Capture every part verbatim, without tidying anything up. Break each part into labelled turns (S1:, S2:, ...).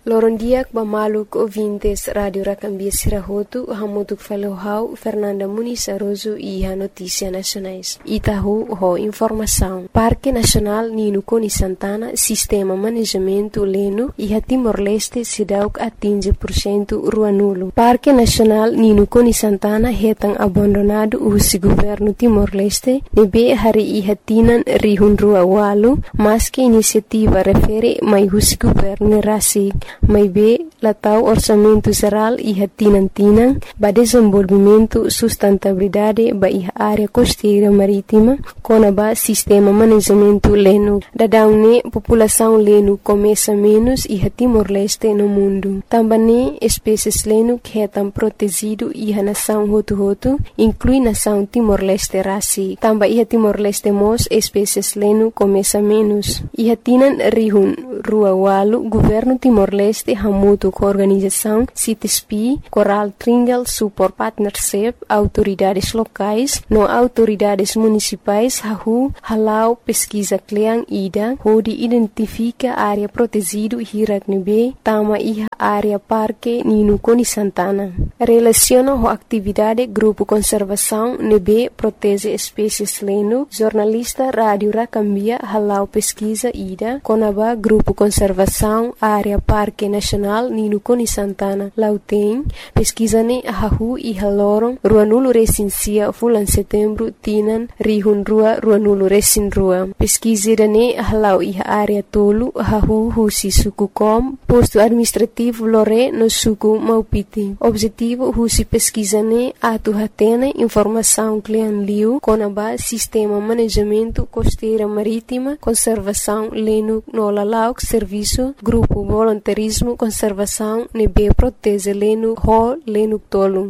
S1: Lorondiak bamaluk ouvintes Radio Racambia Sirahotu, hamutuk falohau Fernanda Muniz Aroso e a Notícia Nacionais. Itahu ho informação. Parque Nacional Nino Coni Santana, Sistema Manejamento Leno e a Timor-Leste Sidauk atinge por cento Ruanulo. Parque Nacional Nino Coni Santana retan abandonado o governo Timor-Leste, nebe hari e hatinan rihun rua walu, mas que iniciativa refere mai o governo rasig. Mai be latau orçamento geral e hatinantinang ba desenvolvimento sustentabilidade ba i área costeira marítima com ba sistema manejamento leno. Dadaune população leno começa menos e Timor-Leste no mundo. Também espécies leno que estão protegido e a nação hotu-hotu inclui nação Timor-Leste rasi. Também e Timor-Leste mos espécies leno começa menos. E hatinan rihun rua walu governo Timor-Leste hamutu com organização C I T S P, Coral Triangle Support Partnership, autoridades locais, no autoridades municipais, hahu, halau pesquisa kleang ida, hodi identifica área protegido hiraknebe, tama iha área parque Nino Coni Santana. Relaciona com atividade grupo conservação nebe protege espécies leno, jornalista Rádio Racambia halau pesquisa ida, conaba grupo conservação área parque Nacional Nino Coni Santana Lauteng pesquisane hahu e haloron Ruanulo recensia fulan setembro tinan rihun rua Ruanulo recin rua pesquisirane halau e área tolu hahu husi suku kom posto administrativo lore no suku Maupiti. Objetivo husi pesquisane atu hatene informação clian liu conaba sistema manejamento costeira marítima conservação leno no lalauk serviço grupo voluntarismo conservação nebe protege leno ho leno tolu.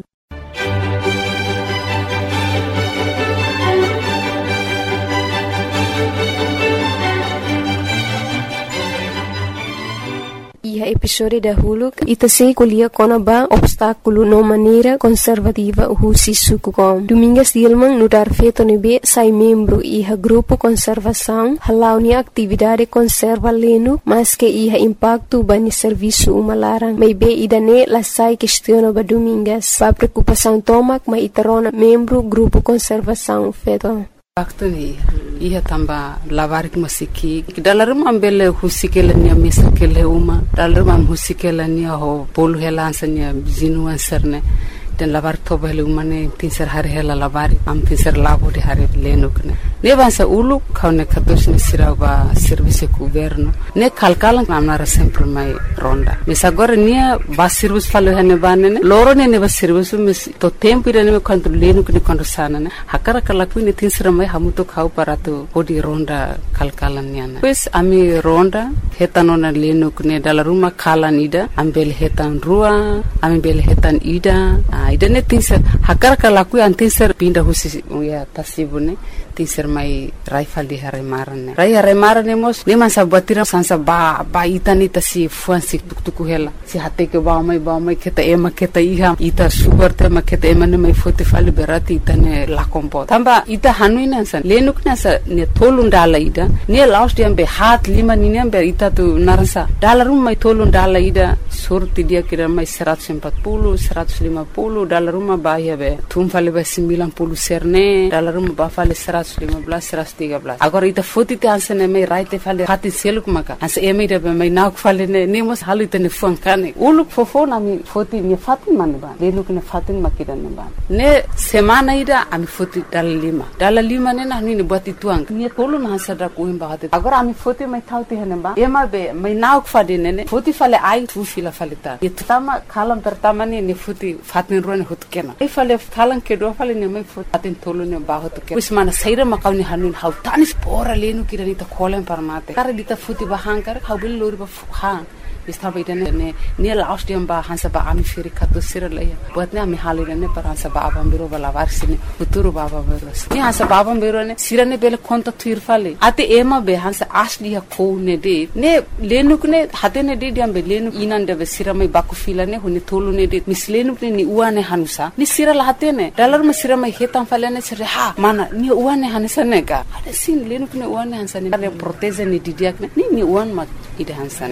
S1: E a episódio da Huluk ita se colhia conaba obstáculo no maneira conservativa husi sukukom. Domingas Dilman no dar feito nebe sai membro e a grupo conservação halau ni atividade conserva leno mas que ia impacto bani serviço umalarang. Mai be idane la sai questiona ba domingas. Ba preocupação tomak mai itarona membro grupo conservação feito.
S2: Waktu ni ia tamba lavarik masiki dalam ambele husikela nia misakele uma dalam husikela nia ho polu helansanya jinuan serne dan lavar toba hele umane tinser hari hela lavari am tinser labo de hari lenukne ne bansa ulu kaune kados ne siraba service governo ne kalkalan amnara sempre mai ronda mes agora nia ba service falo hene banene loro ne ne ba service mes to tempo ire ne quanto lenukne quando sana ne hakara kala kuine tinser mai hamuto khau parato odi ronda kalkalan niana pues ami ronda hetanona lenukne dala ruma kalan ida ambel hetan rua ambel hetan ida idane tinser hakar kala ku antinser pinda husi ya tasibune tinser mai raifal di hare marane rai hare marane mos ne man sabatira sansa ba ba itani tasi fuansi tuktuku hela si hate ke ba mai ba mai keta ema keta iha ita sugar te ma keta ema ne mai fote fali berati itane la kompo tamba ita hanuina san lenuk na sa ne tolun dala ida ne last dia be hat lima ni ne be ita tu narasa dala rum mai tolun dala ida surti dia kira mai seratus empat puluh seratus lima puluh dala rumah bahia be tum fale be sembilan puluh serne dala rumah ba fale seratus lima belas seratus tiga belas agora ita foto te ansene mai raite fale hati seluk maka as eme de be mai nauk fale ne nemos halu te ne fon kane uluk fofo na mi foto ni fatin man ba lenuk ne fatin makidan ne ba ne semana ida ami foto dala lima dala lima ne na ni buat ituang ni tolu na sada ko imba hati agora ami foto mai thauti hene ba ema be mai nauk fade ne foto fale ai tu fila fale ta itama kalam pertama ni ne foto fatin rone hot kena e fale kalan ke do fale ne mai foto fatin tolu ne ba hot kena usmana saira makawni hanun hau tanis pora lenu kirani ta kolen parmate kare dita foto ba hankar hau bil lori ba hang istaba idane ne ne laustiam ba hansa ba ami firi kato siralaya buat ne ami halire ne par hansa ba abam biro bala varsine futuro baba biro ne hansa ba abam biro ne sirane bele konta tuir fale ate ema be hansa asli ha ko ne de ne lenuk ne hate ne de diam be lenuk inan de be siramai baku fila ne huni tolu ne de mislenuk ne ni uane hanusa ni siral hate ne dalar ma siramai hetam fale ne sire ha mana ni uane hanisa ne ga ade sin lenuk ne uane hansa ne proteze ne didiak ne ni ni uan ma ide hansa ne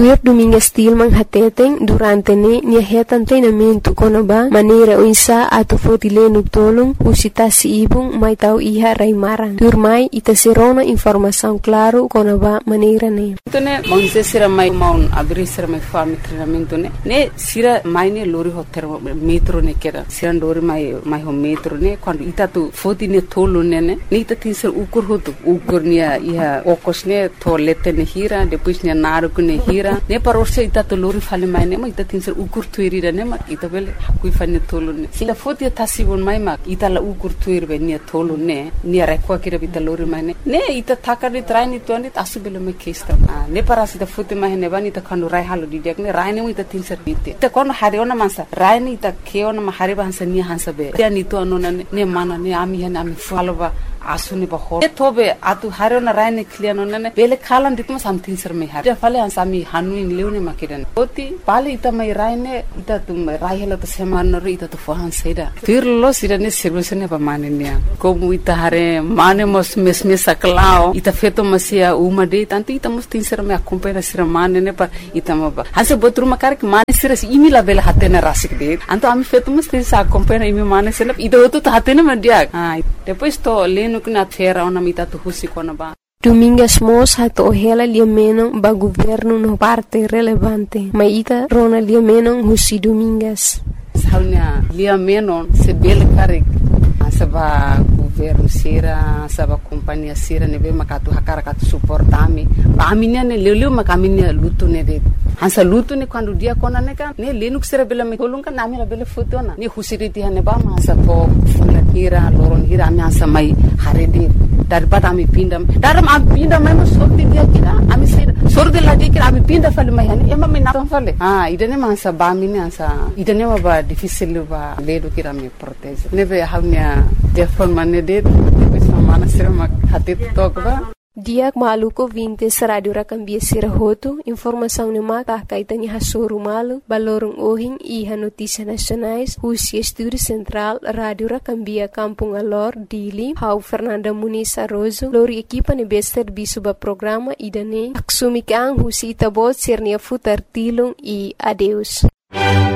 S1: Tuir Domingas Tilman hateteng durante ne nia hetan treinamento konaba maneira o insa ato fotileno tolong usita si ibung mai tau iha raimaran. Turmai ita serona informação claro konaba maneira ne.
S2: Tone mangse sira mai maun abri sira mai fami treinamento ne. Ne sira mai ne lori hotel metro ne kera. Sira lori mai mai ho metro ne quando ita tu foti ne tolo ne ne. Ne ita tin sira ukur hotu ukur nia iha okos ne toilette ne hira depois ne naruku ne hira. Ne parorse ita to lori fale mai ne ma ita tin sira ukur tuiri ne ma ita bele hakui fane tolo ne. Sila foti tasibon mai ma ita la ukur tuiri be nia tolo ne. Nia rekwa kira ita lori mai ne. Ne ita takari traini tuani asu bele me kesta. Ne parasi ita foti mai ne bani ita kanu rai halo didiak ne rai ne ita tin sira bite. Ita kono hari ona mansa rai ne ita keona ma hari bansa nia hansa be. Tia ni to anona ne ne mana ne ami hane ami falova asuni ba ho. Ne tobe atu hari ona rai ne kliano ne bele kalan ditma something sir me hari. Fale hansa mi hanuin leune makiran. Oti pale ita mai rai ne ita tum rai hela to seman ro ita to fohan seida. Firlo sira ne service ne ba mane nia. Komu ita hare mane mos mes mes saklao ita feto masia uma de tanto ita mos tin sira me acompanha sira mane ne pa ita ma ba. Hansa botru makar ke mane sira imi la bela hatena rasik de. Anto ami feto mos tin sa acompanha imi mane sira ita oto hatena ma dia. Ah depois to leno kuna fera ona mita to husi kona ba.
S1: Domingas Mos hato ohela liamenon ba governo no parte relevante. Maita rona liamenon husi Domingas.
S2: Saunya liamenon se bele karik. Saba governo sira, saba companhia sira nebe makatu hakara katu suportami. Ba aminia ne leleu makaminia lutu ne de. Hansa lutu ne quando dia kona ne kan ne lenuk sira bela me kolung kan namira bela fotona. Ne husiriti hane ba ma sa to fula hira loron hira ami hansa mai harede. Daripada ami pindam. Daram ami pindam mai sorti dia kira ami sira. Sorti lagi kira ami pinda fale mai hani ema me na fale. Ah idane ma hansa ba mine hansa idane ma ba difícil ba ledo kira me protege. Nebe hamnya telefon mana det bisa mana sira hati tokba
S1: Diak maluko vintes radio rakambia sirahoto informação ne mata kaitani hasoru malu balorong ohing iha notícia nacionais Husi Estúdio Central Radio Rakambia Kampung Alor Dili Hau Fernanda Muniz Arrozo lori equipa ne bester bisuba programa idane aksumi kang Husi itabot sirnia futar tilung e adeus.